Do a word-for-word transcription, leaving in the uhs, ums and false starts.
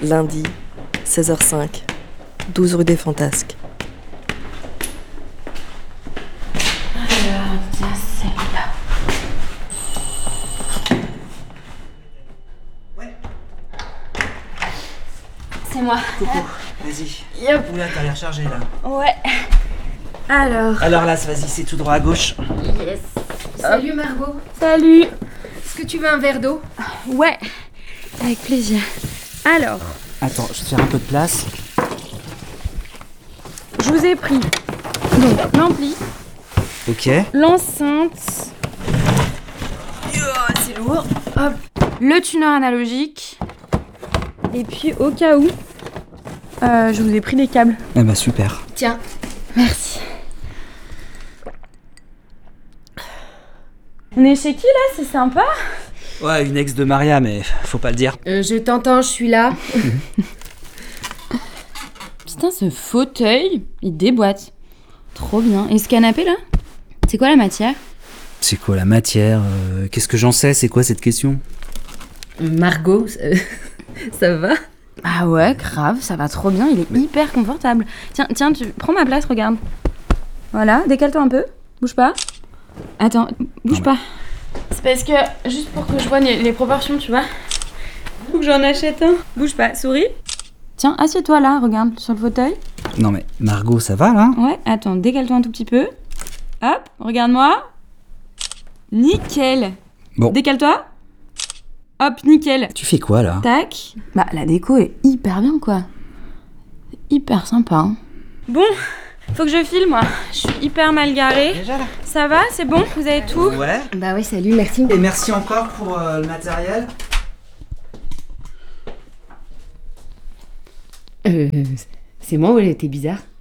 Lundi, seize heures cinq, douze rue des Fantasques. Alors, tiens, celle-là. Ouais. C'est moi. Coucou, vas-y. Yop. Oula, t'as l'air chargé là. Ouais. Alors. Alors là, vas-y, c'est tout droit à gauche. Yes. Salut Margot. Salut. Est-ce que tu veux un verre d'eau? Ouais. Avec plaisir. Alors, Attends, je vais te faire un peu de place. je vous ai pris donc l'ampli, Ok. l'enceinte. Oh, c'est lourd. Hop. Le tuner analogique. Et puis au cas où, euh, je vous ai pris des câbles. Eh bah super. Tiens. Merci. On est chez qui là? C'est sympa. Ouais, une ex de Maria, mais faut pas le dire. Euh, je t'entends, je suis là. Putain, ce fauteuil, il déboîte. Trop bien. Et ce canapé là? C'est quoi la matière? C'est quoi la matière euh, Qu'est-ce que j'en sais? C'est quoi cette question? Margot, euh, ça va? Ah ouais, grave, ça va trop bien, il est hyper confortable. Tiens, tiens, tu prends ma place, regarde. Voilà, décale-toi un peu. Bouge pas. Attends, bouge Non, pas. C'est parce que, juste pour que je vois les, les proportions, tu vois. Faut que j'en achète un. Bouge pas, souris. Tiens, assieds-toi là, regarde, sur le fauteuil. Non mais Margot, ça va là? Ouais, attends, décale-toi un tout petit peu. Hop, regarde-moi. Nickel. Bon. Décale-toi. Hop, nickel. Tu fais quoi là? Tac. Bah, la déco est hyper bien, quoi. Hyper sympa, hein. Bon, faut que je file, moi. Je suis hyper mal garée. Déjà là? Ça va? C'est bon? Vous avez tout? Ouais. Bah oui, salut, merci. Et merci encore pour euh, le matériel. Euh, c'est moi ou elle était bizarre?